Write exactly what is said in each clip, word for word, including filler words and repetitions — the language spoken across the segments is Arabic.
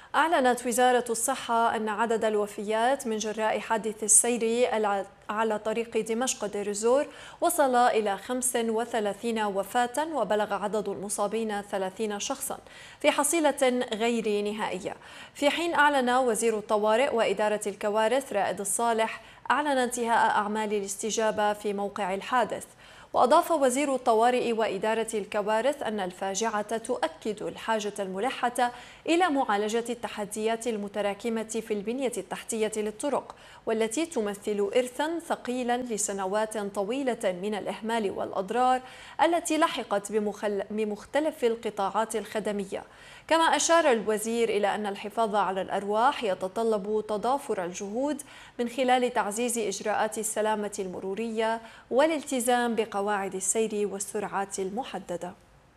أعلنت وزارة الصحة أن عدد الوفيات من جراء حادث السير على طريق دمشق دير الزور وصل إلى خمس وثلاثين وفاة، وبلغ عدد المصابين ثلاثين شخصا في حصيلة غير نهائية. في حين أعلن وزير الطوارئ وإدارة الكوارث رائد الصالح أعلن انتهاء أعمال الاستجابة في موقع الحادث. وأضاف وزير الطوارئ وإدارة الكوارث أن الفاجعة تؤكد الحاجة الملحة إلى معالجة التحديات المتراكمة في البنية التحتية للطرق، والتي تمثل إرثاً ثقيلاً لسنوات طويلة من الإهمال والأضرار التي لحقت بمختلف القطاعات الخدمية. كما أشار الوزير إلى أن الحفاظ على الأرواح يتطلب تضافر الجهود من خلال تعزيز إجراءات السلامة المرورية والالتزام بقواعد السير والسرعات المحددة.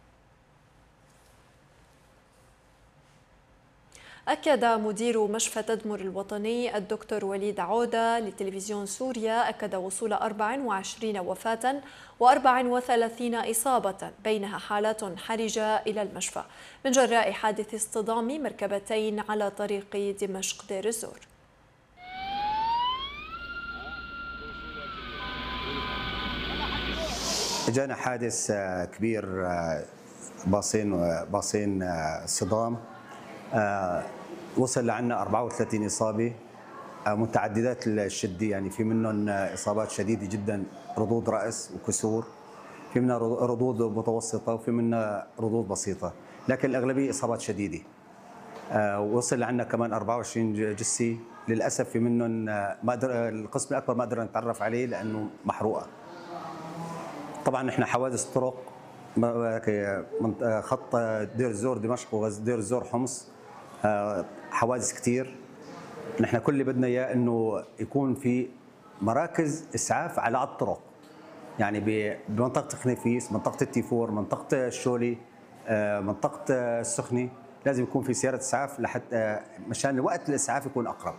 أكد مدير مشفى تدمر الوطني الدكتور وليد عودة لتلفزيون سوريا أكد وصول أربع وعشرين وفاة وأربع وثلاثين إصابة، بينها حالات حرجة إلى المشفى من جراء حادث اصطدام مركبتين على طريق دمشق دير الزور. جانا حادث كبير، باصين باصين صدام، وصل لعنا أربعة وثلاثين إصابة متعددات الشدة، يعني في منهم إصابات شديدة جدا، ردود رأس وكسور، في منها ردود متوسطة وفي منها ردود بسيطة، لكن الأغلبية إصابات شديدة. وصل لعنا كمان أربعة وعشرين جثة، للأسف في منهم ما قدر القسم الأكبر ما قدرنا نتعرف عليه لأنه محروقة. طبعا احنا حوادث طرق خط دير الزور دمشق ودير الزور حمص، حوادث كثير. نحن كل اللي بدنا اياه انه يكون في مراكز اسعاف على الطرق، يعني بمنطقه خنيفيس، منطقه التيفور، منطقه الشولي، منطقه السخنه، لازم يكون في سياره اسعاف لحتى مشان وقت الاسعاف يكون اقرب.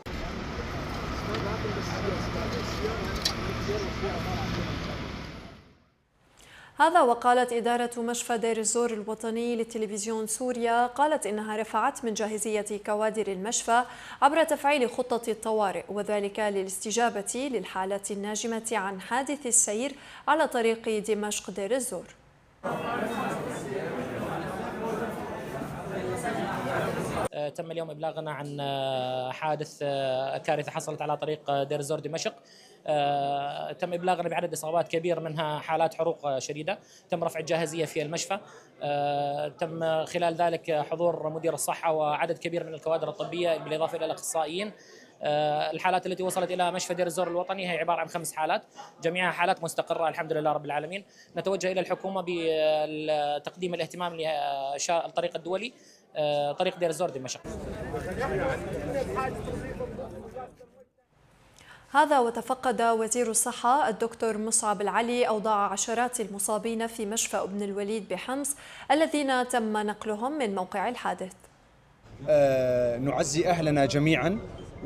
هذا وقالت إدارة مشفى دير الزور الوطني لتلفزيون سوريا قالت إنها رفعت من جاهزية كوادر المشفى عبر تفعيل خطة الطوارئ، وذلك للاستجابة للحالات الناجمة عن حادث السير على طريق دمشق دير الزور. تم اليوم إبلاغنا عن حادث كارثة حصلت على طريق دير الزور دمشق. تم إبلاغنا بعدد إصابات كبير، منها حالات حروق شديدة. تم رفع الجاهزية في المشفى. تم خلال ذلك حضور مدير الصحة وعدد كبير من الكوادر الطبية بالإضافة إلى الأخصائيين. الحالات التي وصلت إلى مشفى دير الزور الوطني هي عبارة عن خمس حالات، جميعها حالات مستقرة الحمد لله رب العالمين. نتوجه إلى الحكومة بتقديم الاهتمام للطريق الدولي طريق دير الزور دمشق. هذا وتفقد وزير الصحة الدكتور مصعب العلي أوضاع عشرات المصابين في مشفى ابن الوليد بحمص الذين تم نقلهم من موقع الحادث. آه نعزي أهلنا جميعا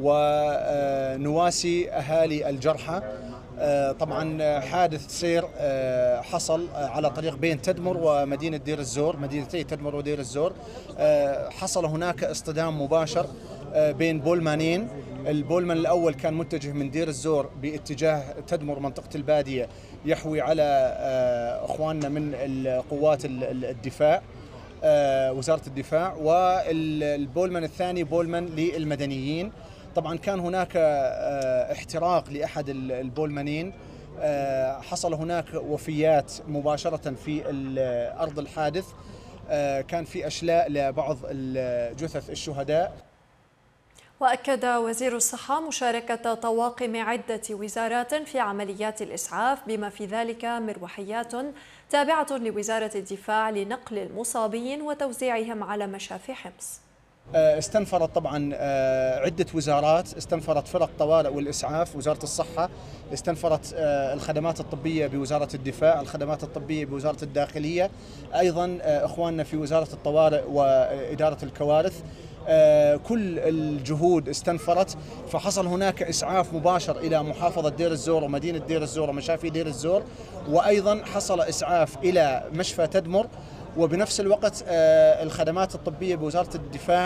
ونواسي أهالي الجرحى. آه طبعا حادث سير آه حصل على طريق بين تدمر ومدينة دير الزور، مدينتي تدمر ودير الزور. آه حصل هناك اصطدام مباشر آه بين بولمانين. البولمان الأول كان متجه من دير الزور باتجاه تدمر منطقة البادية، يحوي على آه أخواننا من القوات الدفاع، آه وزارة الدفاع، والبولمان الثاني بولمان للمدنيين. طبعا كان هناك آه احتراق لأحد البولمانين، آه حصل هناك وفيات مباشرة في أرض الحادث، آه كان في أشلاء لبعض جثث الشهداء. وأكد وزير الصحة مشاركة طواقم عدة وزارات في عمليات الإسعاف، بما في ذلك مروحيات تابعة لوزارة الدفاع لنقل المصابين وتوزيعهم على مشافي حمص. استنفرت طبعا عدة وزارات، استنفرت فرق طوارئ والإسعاف وزارة الصحة، استنفرت الخدمات الطبية بوزارة الدفاع، الخدمات الطبية بوزارة الداخلية، أيضا إخواننا في وزارة الطوارئ وإدارة الكوارث. كل الجهود استنفرت، فحصل هناك إسعاف مباشر إلى محافظة دير الزور ومدينة دير الزور ومشافي دير الزور، وأيضا حصل إسعاف إلى مشفى تدمر. وبنفس الوقت الخدمات الطبية بوزارة الدفاع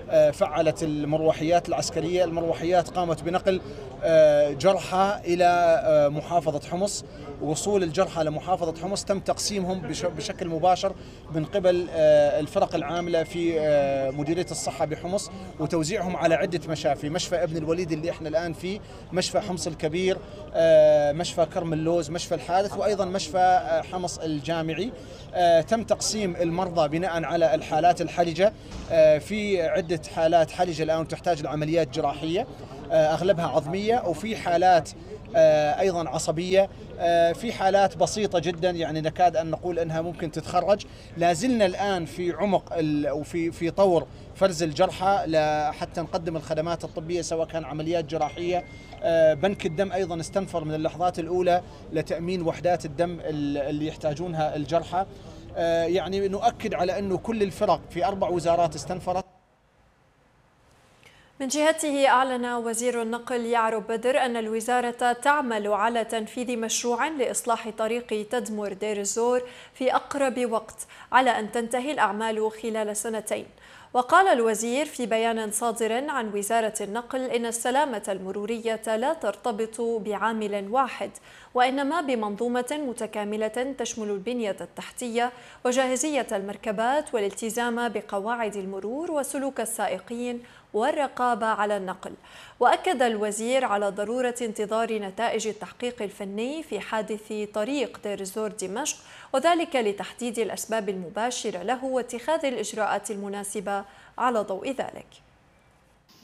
فعلت المروحيات العسكرية. المروحيات قامت بنقل جرحى إلى محافظة حمص. وصول الجرحى لمحافظة حمص تم تقسيمهم بشكل مباشر من قبل الفرق العاملة في مديرية الصحة بحمص، وتوزيعهم على عدة مشافي: مشفى ابن الوليد اللي احنا الآن فيه، مشفى حمص الكبير، مشفى كرم اللوز، مشفى الحادث، وأيضا مشفى حمص الجامعي. تم تقسيم المرضى بناء على الحالات الحرجة. في عدة حالات حرجة الآن تحتاج لعمليات جراحية أغلبها عظمية، وفي حالات أيضا عصبية، في حالات بسيطة جدا يعني نكاد أن نقول أنها ممكن تتخرج. لازلنا الآن في عمق وفي في طور فرز الجرحى حتى نقدم الخدمات الطبية سواء كان عمليات جراحية. بنك الدم أيضا استنفر من اللحظات الأولى لتأمين وحدات الدم اللي يحتاجونها الجرحى. يعني نؤكد على أنه كل الفرق في أربع وزارات استنفرت. من جهته أعلن وزير النقل يعرب بدر أن الوزارة تعمل على تنفيذ مشروع لإصلاح طريق تدمر دير الزور في أقرب وقت، على أن تنتهي الأعمال خلال سنتين. وقال الوزير في بيان صادر عن وزارة النقل إن السلامة المرورية لا ترتبط بعامل واحد، وإنما بمنظومة متكاملة تشمل البنية التحتية وجاهزية المركبات والالتزام بقواعد المرور وسلوك السائقين والرقابة على النقل. وأكد الوزير على ضرورة انتظار نتائج التحقيق الفني في حادث طريق دير الزور دمشق، وذلك لتحديد الأسباب المباشرة له واتخاذ الإجراءات المناسبة على ضوء ذلك.